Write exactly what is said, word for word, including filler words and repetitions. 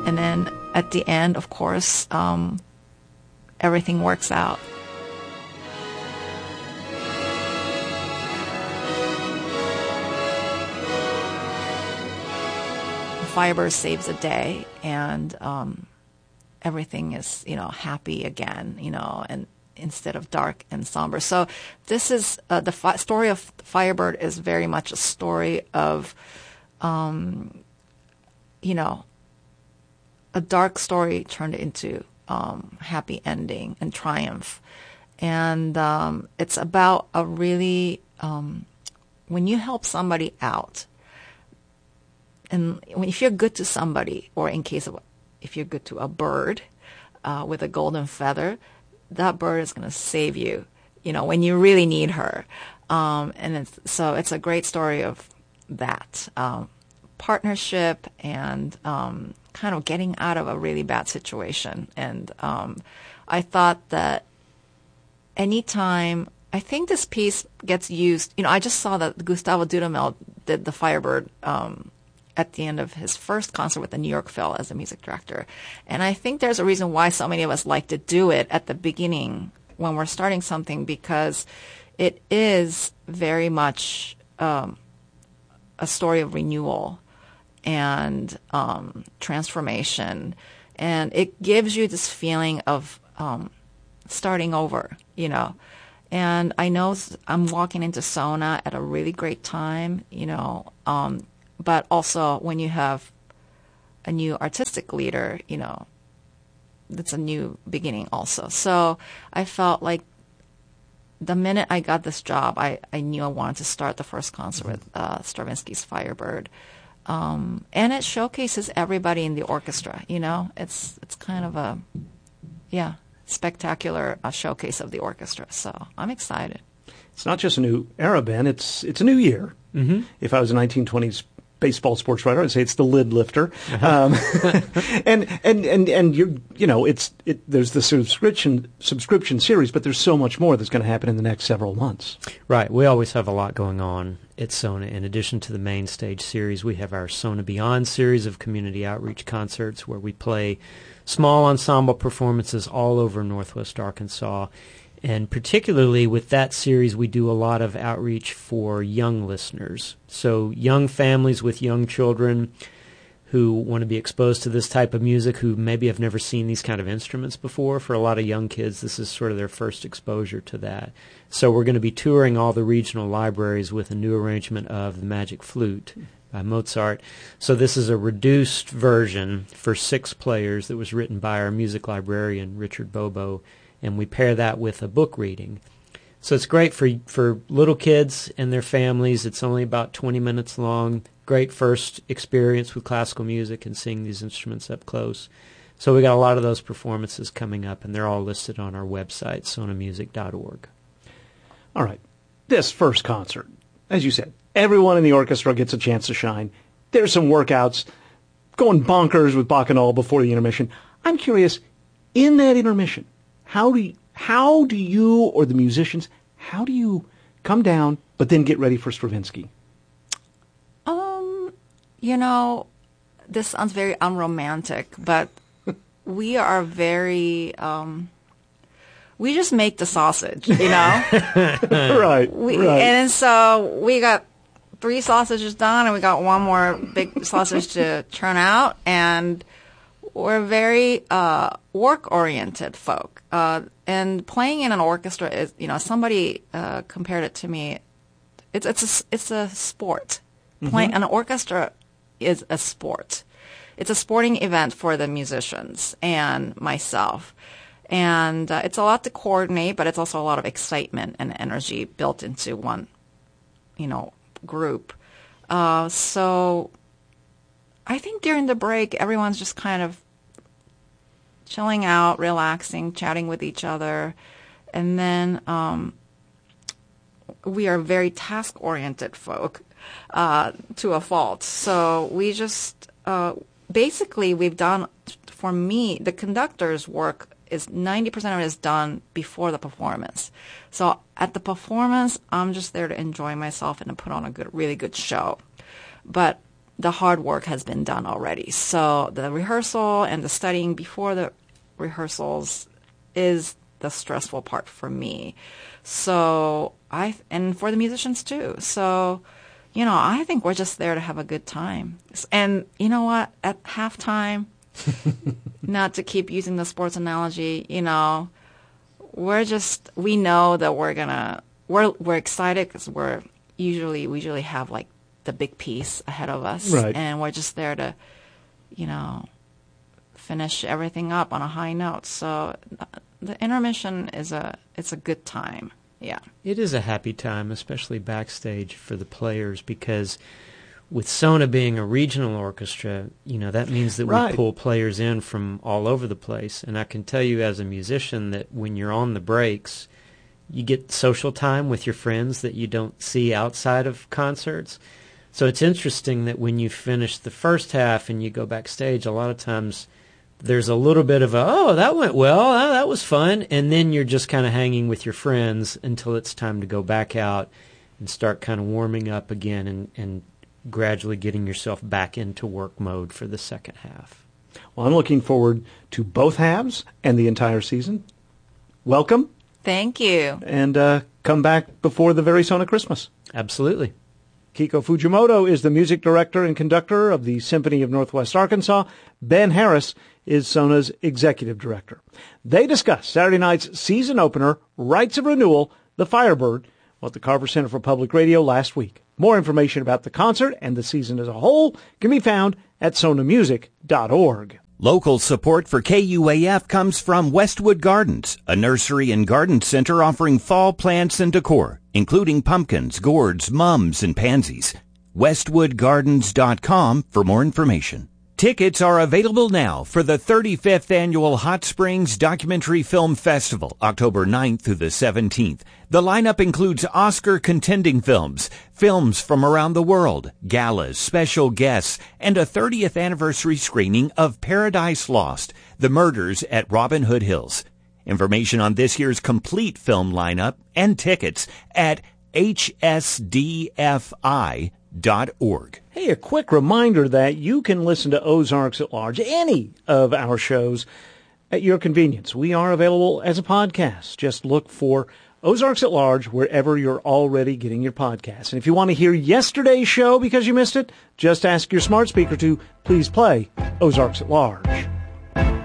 and then at the end, of course, um, everything works out. Firebird saves the day, and um, everything is, you know, happy again, you know, and instead of dark and somber. So this is uh, the fi- story of Firebird is very much a story of, um, you know, a dark story turned into um, happy ending and triumph, and um, it's about a really um, when you help somebody out. And if you're good to somebody, or in case of if you're good to a bird uh, with a golden feather, that bird is going to save you, you know, when you really need her. Um, and it's, so it's a great story of that um, partnership and um, kind of getting out of a really bad situation. And um, I thought that anytime, I think this piece gets used, you know, I just saw that Gustavo Dudamel did the Firebird um at the end of his first concert with the New York Phil as a music director. And I think there's a reason why so many of us like to do it at the beginning when we're starting something, because it is very much um, a story of renewal and um, transformation. And it gives you this feeling of um, starting over, you know. And I know I'm walking into Sona at a really great time, you know, um, but also when you have a new artistic leader, you know, it's a new beginning also. So I felt like the minute I got this job, I, I knew I wanted to start the first concert with uh, Stravinsky's Firebird. Um, and it showcases everybody in the orchestra, you know. It's it's kind of a, yeah, spectacular uh, showcase of the orchestra. So I'm excited. It's not just a new era, Ben. It's, it's a new year. Mm-hmm. If I was a nineteen twenties baseball sports writer, I'd say it's the lid lifter. Uh-huh. Um, and, and, and, and you you know, it's, it, there's the subscription, subscription series, but there's so much more that's going to happen in the next several months. Right. We always have a lot going on at Sona. In addition to the main stage series, we have our Sona Beyond series of community outreach concerts where we play small ensemble performances all over Northwest Arkansas. And particularly with that series, we do a lot of outreach for young listeners. So young families with young children who want to be exposed to this type of music, who maybe have never seen these kind of instruments before. For a lot of young kids, this is sort of their first exposure to that. So we're going to be touring all the regional libraries with a new arrangement of The Magic Flute by Mozart. So this is a reduced version for six players that was written by our music librarian, Richard Bobo, and we pair that with a book reading. So it's great for for little kids and their families. It's only about twenty minutes long. Great first experience with classical music and seeing these instruments up close. So we got a lot of those performances coming up, and they're all listed on our website, sona music dot org. All right. This first concert, as you said, everyone in the orchestra gets a chance to shine. There's some workouts, going bonkers with Bacchanal before the intermission. I'm curious, in that intermission, How do you, how do you or the musicians, how do you come down but then get ready for Stravinsky? Um, you know, this sounds very unromantic, but we are very, um, we just make the sausage, you know? right, we, right. And so we got three sausages done, and we got one more big sausage to churn out, and we're very uh, work-oriented folk. Uh, and playing in an orchestra is, you know, somebody uh, compared it to me. It's it's a, it's a sport. Mm-hmm. Playing an orchestra is a sport. It's a sporting event for the musicians and myself. And uh, it's a lot to coordinate, but it's also a lot of excitement and energy built into one, you know, group. Uh, so I think during the break, everyone's just kind of chilling out, relaxing, chatting with each other. And then um, we are very task-oriented folk uh, to a fault. So we just, uh, basically we've done, for me, the conductor's work is ninety percent of it is done before the performance. So at the performance, I'm just there to enjoy myself and to put on a good, really good show. But the hard work has been done already. So the rehearsal and the studying before the rehearsals is the stressful part for me. So I, and for the musicians too. So, you know, I think we're just there to have a good time. And you know what? At halftime, not to keep using the sports analogy, you know, we're just, we know that we're gonna, we're, we're excited because we're usually, we usually have like the big piece ahead of us. Right. And we're just there to, you know, finish everything up on a high note. So the intermission is a, it's a good time. Yeah. It is a happy time, especially backstage for the players, because with Sona being a regional orchestra, you know, that means that Right. we pull players in from all over the place. And I can tell you as a musician that when you're on the breaks, you get social time with your friends that you don't see outside of concerts. So it's interesting that when you finish the first half and you go backstage, a lot of times there's a little bit of a, oh, that went well, oh, that was fun, and then you're just kind of hanging with your friends until it's time to go back out and start kind of warming up again and, and gradually getting yourself back into work mode for the second half. Well, I'm looking forward to both halves and the entire season. Welcome, Thank you. and uh, come back before the very Sona Christmas. Absolutely. Kiko Fujimoto is the music director and conductor of the Symphony of Northwest Arkansas. Ben Harris is Sona's executive director. They discuss Saturday night's season opener, Rights of Renewal, The Firebird, at the Carver Center for Public Radio last week. More information about the concert and the season as a whole can be found at sona music dot org. Local support for K U A F comes from Westwood Gardens, a nursery and garden center offering fall plants and decor, including pumpkins, gourds, mums, and pansies. westwood gardens dot com for more information. Tickets are available now for the thirty-fifth Annual Hot Springs Documentary Film Festival, October ninth through the seventeenth. The lineup includes Oscar-contending films, films from around the world, galas, special guests, and a thirtieth anniversary screening of Paradise Lost, The Murders at Robin Hood Hills. Information on this year's complete film lineup and tickets at h s d f i dot org. Hey, a quick reminder that you can listen to Ozarks at Large, any of our shows, at your convenience. We are available as a podcast. Just look for Ozarks at Large wherever you're already getting your podcasts. And if you want to hear yesterday's show because you missed it, just ask your smart speaker to please play Ozarks at Large.